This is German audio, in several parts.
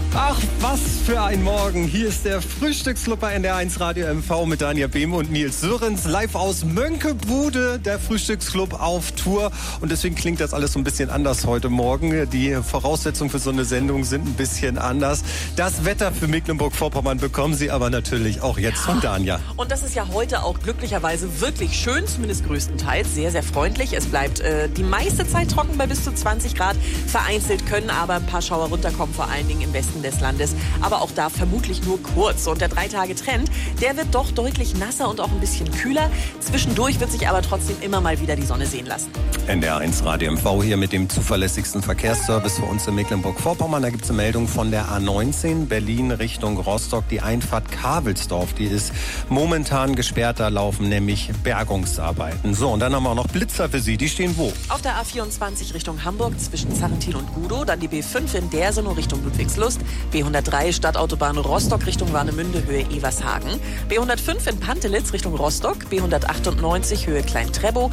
Ach, was für ein Morgen. Hier ist der Frühstücksclub bei NDR1 Radio MV mit Daniel Behm und Nils Sörens. Live aus Mönckebude, der Frühstücksclub auf Tour. Und deswegen klingt das alles so ein bisschen anders heute Morgen. Die Voraussetzungen für so eine Sendung sind ein bisschen anders. Das Wetter für Mecklenburg-Vorpommern bekommen Sie aber natürlich auch jetzt von Dania. Und das ist ja heute auch glücklicherweise wirklich schön, zumindest größtenteils. Sehr, sehr freundlich. Es bleibt die meiste Zeit trocken bei bis zu 20 Grad. Vereinzelt können aber ein paar Schauer runterkommen, vor allen Dingen im Westen des Landes. Aber auch da vermutlich nur kurz. Und der 3-Tage-Trend, der wird doch deutlich nasser und auch ein bisschen kühler. Zwischendurch wird sich aber trotzdem immer mal wieder die Sonne sehen lassen. NDR1 Radio MV hier mit dem zuverlässigsten Verkehrsservice für uns in Mecklenburg-Vorpommern. Da gibt es eine Meldung von der A19 Berlin Richtung Rostock. Die Einfahrt Kavelsdorf, die ist momentan gesperrt. Da laufen nämlich Bergungsarbeiten. So, und dann haben wir auch noch Blitzer für Sie. Die stehen wo? Auf der A24 Richtung Hamburg zwischen Zarrentil und Gudow. Dann die B5 in Dersenow Richtung Ludwigslust. B103 Stadtautobahn Rostock Richtung Warnemünde Höhe Evershagen. B105 in Pantelitz Richtung Rostock. B198 Höhe Klein-Treppow.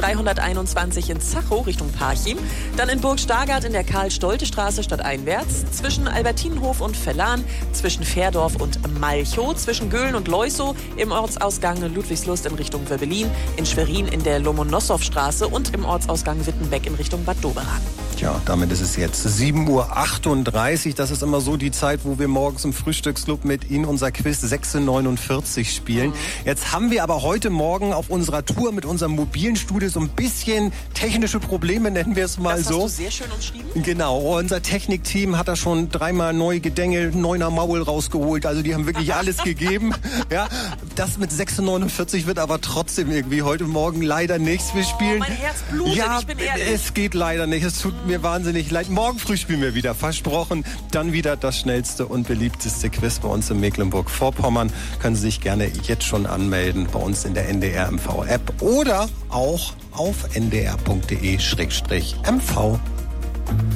B321 in Zachow Richtung Parchim. Dann in Burg Stargard in der Karl-Stolte-Straße stadteinwärts. Zwischen Albertinenhof und Vellan. Zwischen Fährdorf und Malchow. Zwischen Göhlen und Leusow. Im Ortsausgang Ludwigslust in Richtung Wöbbelin. In Schwerin in der Lomonossow-Straße. Und im Ortsausgang Wittenbeck in Richtung Bad Doberan. Tja, damit ist es jetzt 7:38 Uhr. Das ist immer so die Zeit, wo wir morgens im Frühstücksclub mit Ihnen unser Quiz 46 spielen. Jetzt haben wir aber heute Morgen auf unserer Tour mit unserem mobilen Studio so ein bisschen technische Probleme, nennen wir es mal das so. Das hast du sehr schön umschrieben. Genau, unser Technikteam hat da schon 3-mal neu gedengelt, 9er Maul rausgeholt. Also die haben wirklich alles gegeben. Ja, das mit 46 wird aber trotzdem irgendwie heute Morgen leider nichts. Wir spielen. Mein Herz blutet, ja, ich bin ehrlich. Es geht leider nicht. Es tut mir wahnsinnig leid. Morgen früh spielen wir wieder, versprochen. Dann wieder das schnellste und beliebteste Quiz bei uns in Mecklenburg-Vorpommern. Können Sie sich gerne jetzt schon anmelden bei uns in der NDR MV App oder auch auf ndr.de/mv.